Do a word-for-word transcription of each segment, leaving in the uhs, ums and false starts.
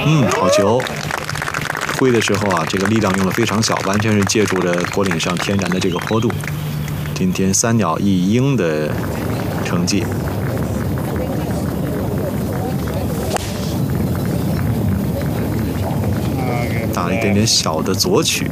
嗯，好球！挥的时候啊，这个力量用的非常小，完全是借助着果岭上天然的这个坡度。今天三鸟一鹰的成绩。打了一点点小的左曲。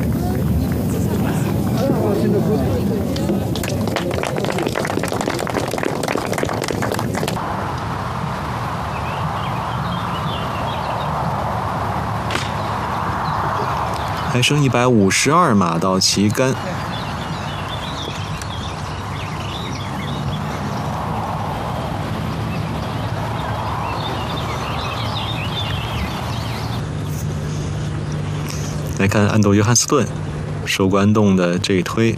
还剩一百五十二码到旗杆。来看安朵约翰斯顿收关洞的这一推。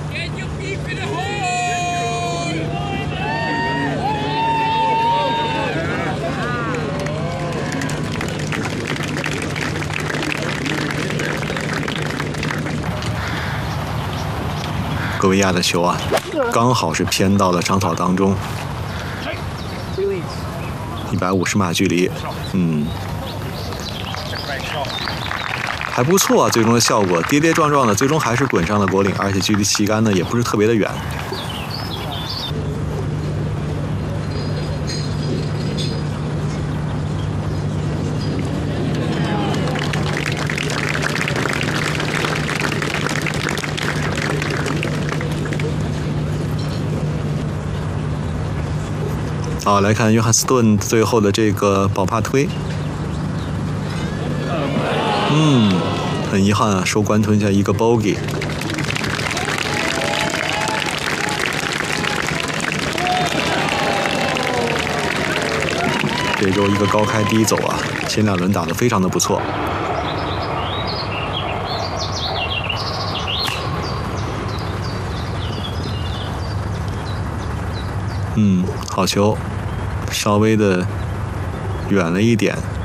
戈维亚的球啊，刚好是偏到了长草当中，一百五十码距离，嗯，还不错啊，最终的效果跌跌撞撞的，最终还是滚上了果岭，而且距离旗杆呢也不是特别的远。好，来看约翰斯顿最后的这个保帕推。嗯，很遗憾啊，收官吞下一个 bogey。这周一个高开低走啊，前两轮打得非常的不错。嗯，好球，稍微的远了一点。